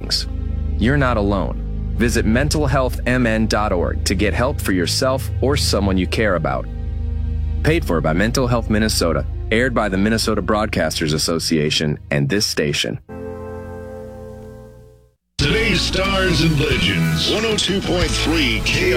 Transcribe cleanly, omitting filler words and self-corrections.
feelings. You're not alone. Visit mentalhealthmn.org to get help for yourself or someone you care about. Paid for by Mental Health Minnesota, aired by the Minnesota Broadcasters Association and this station. Today's Stars and Legends, 102.3 KR.